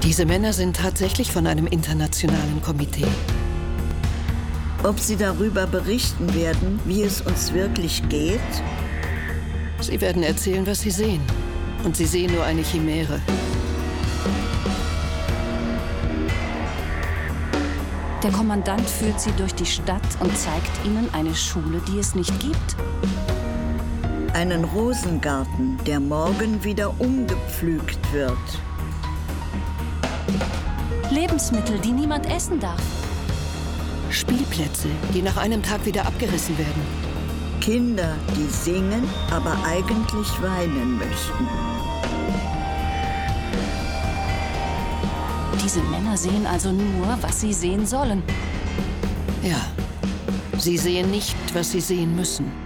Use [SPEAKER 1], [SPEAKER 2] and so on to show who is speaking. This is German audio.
[SPEAKER 1] Diese Männer sind tatsächlich von einem internationalen Komitee.
[SPEAKER 2] Ob sie darüber berichten werden, wie es uns wirklich geht?
[SPEAKER 1] Sie werden erzählen, was sie sehen. Und sie sehen nur eine Chimäre.
[SPEAKER 3] Der Kommandant führt sie durch die Stadt und zeigt ihnen eine Schule, die es nicht gibt.
[SPEAKER 2] Einen Rosengarten, der morgen wieder umgepflügt wird.
[SPEAKER 3] Lebensmittel, die niemand essen darf.
[SPEAKER 1] Spielplätze, die nach einem Tag wieder abgerissen werden.
[SPEAKER 2] Kinder, die singen, aber eigentlich weinen möchten.
[SPEAKER 3] Diese Männer sehen also nur, was sie sehen sollen.
[SPEAKER 1] Ja, sie sehen nicht, was sie sehen müssen.